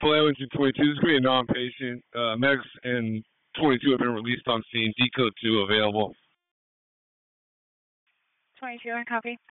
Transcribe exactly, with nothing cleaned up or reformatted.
Flaring twenty-two, this is going to be a non-patient. Uh, medics and twenty-two have been released on scene. Decode two available. twenty-two, I copy.